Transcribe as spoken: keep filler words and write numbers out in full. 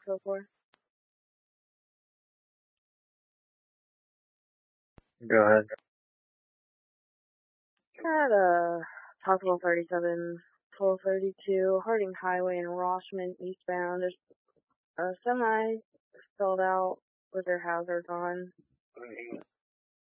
code for? Go ahead. At uh, Hospital thirty-seven, twelve thirty-two, Harding Highway in Roshman, eastbound. There's a semi spelled out with their hazards on.